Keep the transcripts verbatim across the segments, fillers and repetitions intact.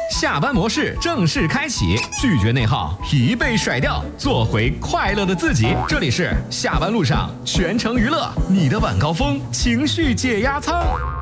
下班模式正式开启，拒绝内耗，疲惫甩掉，做回快乐的自己。这里是下班路上全程娱乐，你的晚高峰情绪解压舱。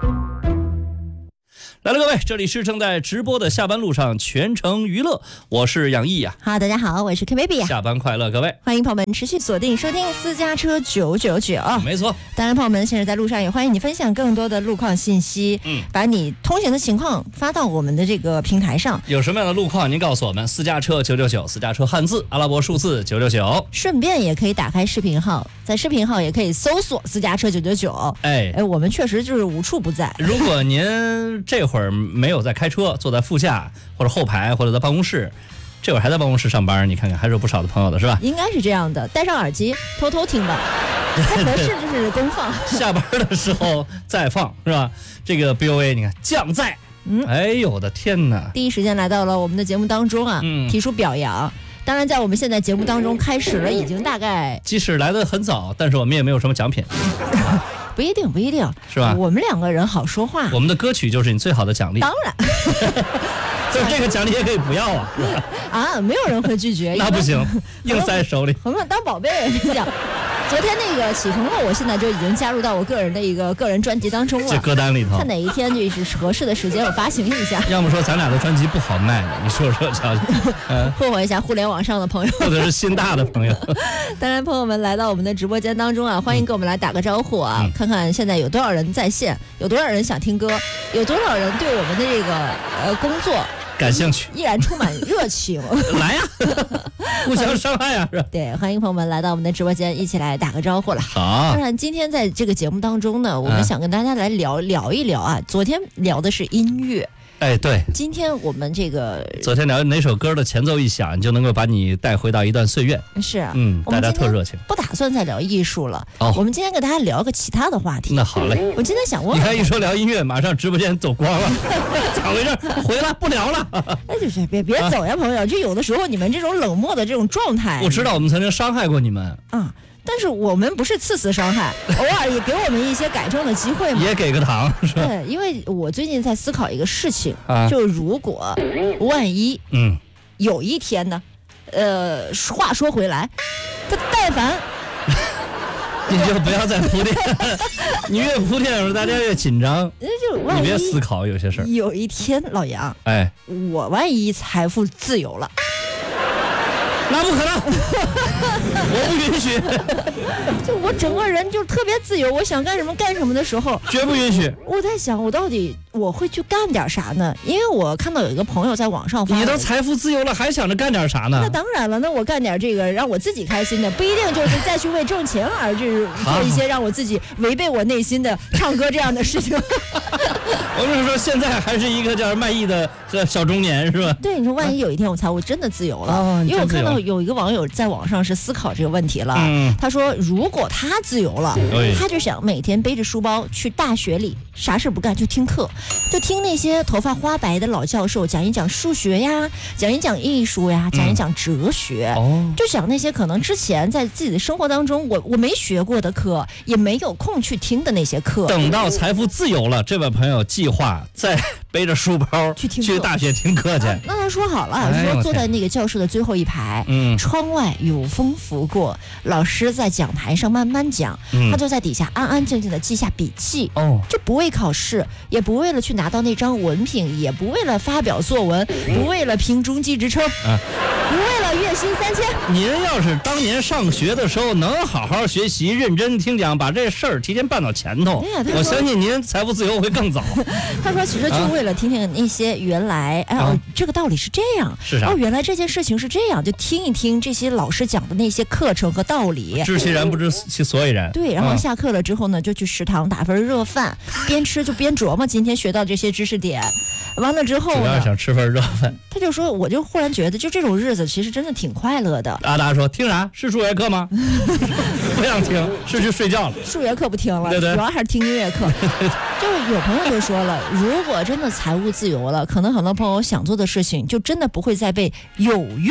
来了，各位，这里是正在直播的下班路上全程娱乐，我是杨毅呀。 好，大家好，我是 K baby 呀。 下班快乐，各位， 欢迎朋友们持续锁定收听私家车九九九。 没错， 当然，朋友们现在在路上也欢迎你分享更多的路况信息，嗯，把你通行的情况发到我们的这个平台上。 有什么样的路况，您告诉我们。私家车九九九，私家车汉字阿拉伯数字九九九。 顺便也可以打开视频号，在视频号也可以搜索私家车九九九。 哎哎，我们确实就是无处不在。 如果您这会儿没有在开车，坐在副驾或者后排或者在办公室，这会儿还在办公室上班，你看看还是有不少的朋友的，是吧？ 应该是这样的，戴上耳机偷偷听吧，太合适就是公放。 下班的时候再放，是吧？这个 B O A 你看降载，嗯，哎呦我的天哪！ 第一时间来到了我们的节目当中啊，嗯、提出表扬。当然，在我们现在节目当中开始了，已经大概即使来得很早，但是我们也没有什么奖品。 不一定，不一定， 是吧？ 我们两个人好说话。 我们的歌曲就是你最好的奖励。 当然， 就是这个奖励也可以不要啊。 啊，没有人会拒绝。 那不行，硬塞手里。 我们当宝贝人讲。昨天那个启程了，我现在就已经加入到我个人的一个个人专辑当中了， 这歌单里头。 看哪一天就是合适的时间，我发行一下。 要么说咱俩的专辑不好卖呢，你说说瞧瞧。 嗯，霍霍一下互联网上的朋友， 或者是心大的朋友。 当然，朋友们来到我们的直播间当中啊，欢迎跟我们来打个招呼啊，嗯、看看现在有多少人在线，有多少人想听歌，有多少人对我们的这个呃工作。 感兴趣， 依然充满热情。 来呀，互相伤害啊！是吧？ 对，欢迎朋友们来到我们的直播间，一起来打个招呼了。 好， 当然，今天在这个节目当中呢，我们想跟大家来聊、嗯、聊一聊啊。昨天聊的是音乐。 哎，对， 今天我们这个昨天聊哪首歌的前奏一响，就能够把你带回到一段岁月。 是， 嗯，大家特热情。 不打算再聊艺术了， 哦， 我们今天给大家聊个其他的话题。 那好嘞， 我今天想问， 你看一说聊音乐，马上直播间走光了，咋回事？回来不聊了。 哎，就是别别走呀，朋友，就有的时候你们这种冷漠的这种状态， 我知道我们曾经伤害过你们啊。但是我们不是次次伤害，偶尔也给我们一些改正的机会嘛， 也给个糖，是吧？ 对，因为我最近在思考一个事情，啊、就如果万一，嗯，有一天呢，呃，话说回来，他但凡， 你就不要再铺垫，你越铺垫的时候，大家越紧张。 就万一你别思考有些事儿。 有一天，老杨， 哎， 我万一财富自由了。 那不可能，我不允许。 就我整个人就特别自由，我想干什么干什么的时候， 绝不允许。 我在想，我到底我会去干点啥呢？因为我看到有一个朋友在网上发， 你都财富自由了，还想着干点啥呢？ 那当然了，那我干点这个让我自己开心的，不一定就是再去为挣钱而去做一些让我自己违背我内心的唱歌这样的事情。 我跟你说，现在还是一个叫卖艺的小中年，是吧？ 对，你说万一有一天我财务真的自由了， 哦、 因为我看到有一个网友在网上是思考这个问题了。 嗯、 他说，如果他自由了， 哎、 他就想每天背着书包去大学里，啥事不干就听课，就听那些头发花白的老教授讲一讲数学呀，讲一讲艺术呀，讲一讲哲学， 嗯、 就讲那些可能之前在自己的生活当中我我没学过的课，也没有空去听的那些课。 等到财富自由了，这位朋友计划再背着书包去听去大学听课去。 啊、那他说好了， 哎、 说坐在那个教室的最后一排，嗯，窗外有风拂过，老师在讲台上慢慢讲，嗯、他就在底下安安静静的记下笔记， 哦， 就不为考试，也不为了去拿到那张文凭，也不为了发表作文，不为了评中级职称，啊，不为了月薪三千。 您要是当年上学的时候能好好学习，认真听讲，把这事儿提前办到前头，我相信您财富自由会更早。 他说，其实就为了听听那些原来，哎、啊，这个道理是这样， 是啥？ 哦，原来这件事情是这样，就听一听这些老师讲的那些课程和道理， 知其然不知其所以然。 对，然后下课了之后呢，就去食堂打份热饭，边吃就边琢磨今天学到这些知识点。完了之后呢， 主要想吃份热饭。 他就说，我就忽然觉得，就这种日子其实真的挺快乐的。 阿达说：“听啥？是数学课吗？不想听，是去睡觉了。 数学课不听了， 对对， 主要还是听音乐课。就是有朋友就说了，如果真的财务自由了，可能很多朋友想做的事情就真的不会再被有用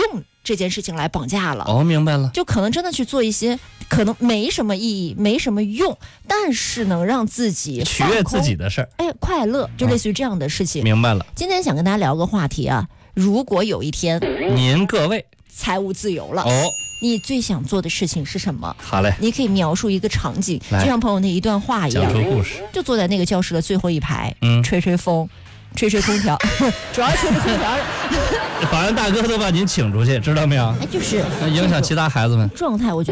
这件事情来绑架了。 哦，明白了。 就可能真的去做一些可能没什么意义、没什么用，但是能让自己取悦自己的事儿， 哎，快乐，就类似于这样的事情。 明白了。 今天想跟大家聊个话题啊，如果有一天您各位财务自由了， 哦， 你最想做的事情是什么？ 好嘞， 你可以描述一个场景，就来像朋友那一段话一样， 讲出故事。 就坐在那个教室的最后一排， 嗯吹吹风，吹吹空调，主要是吹吹空调， 保安大哥都把您请出去，知道没有？ 哎，就是那影响其他孩子们。 状态，我觉得。